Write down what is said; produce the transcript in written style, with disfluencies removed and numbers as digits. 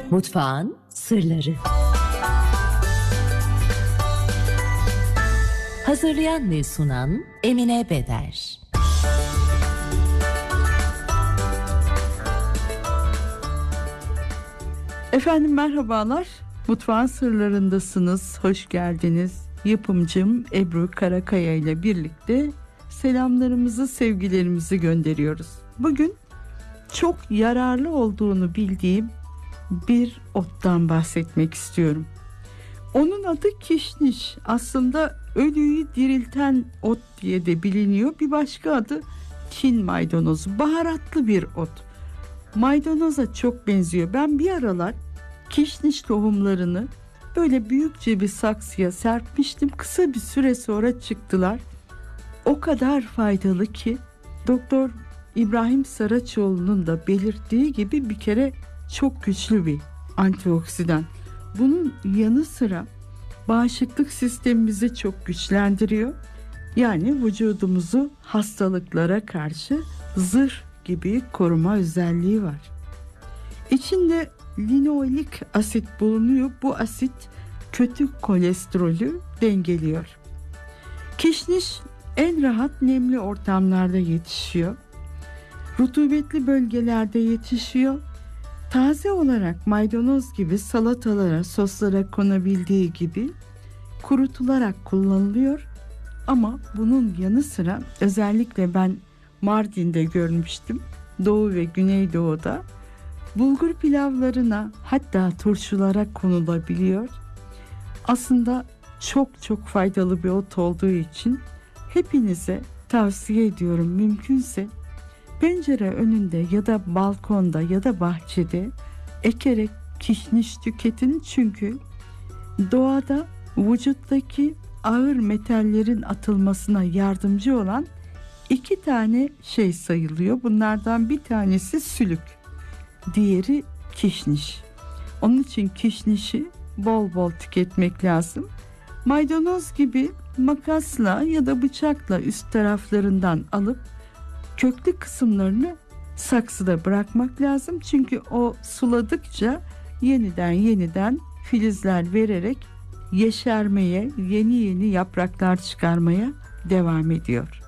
Mutfağın sırları. Hazırlayan ve sunan Emine Beder. Efendim merhabalar. Mutfağın sırlarındasınız. Hoş geldiniz. Yapımcım Ebru Karakaya ile birlikte selamlarımızı, sevgilerimizi gönderiyoruz. Bugün çok yararlı olduğunu bildiğim bir ottan bahsetmek istiyorum. Onun adı kişniş. Aslında ölüyü dirilten ot diye de biliniyor. Bir başka adı Çin maydanozu. Baharatlı bir ot. Maydanoza çok benziyor. Ben bir aralar kişniş tohumlarını böyle büyükçe bir saksıya serpmiştim. Kısa bir süre sonra çıktılar. O kadar faydalı ki Doktor İbrahim Saraçoğlu'nun da belirttiği gibi bir kere çok güçlü bir antioksidan. Bunun yanı sıra bağışıklık sistemimizi çok güçlendiriyor. Yani vücudumuzu hastalıklara karşı zırh gibi koruma özelliği var. İçinde linoik asit bulunuyor. Bu asit kötü kolesterolü dengeliyor. Kişniş en rahat nemli ortamlarda yetişiyor. Rutubetli bölgelerde yetişiyor. Taze olarak maydanoz gibi salatalara, soslara konabildiği gibi kurutularak kullanılıyor. Ama bunun yanı sıra özellikle ben Mardin'de görmüştüm. Doğu ve Güneydoğu'da bulgur pilavlarına, hatta turşulara konulabiliyor. Aslında çok faydalı bir ot olduğu için hepinize tavsiye ediyorum. Mümkünse pencere önünde ya da balkonda ya da bahçede ekerek kişniş tüketin. Çünkü doğada vücuttaki ağır metallerin atılmasına yardımcı olan 2 tane şey sayılıyor. Bunlardan bir tanesi sülük, diğeri kişniş. Onun için kişnişi bol bol tüketmek lazım. Maydanoz gibi makasla ya da bıçakla üst taraflarından alıp köklü kısımlarını saksıda bırakmak lazım. Çünkü o suladıkça yeniden filizler vererek yeşermeye, yeni yapraklar çıkarmaya devam ediyor.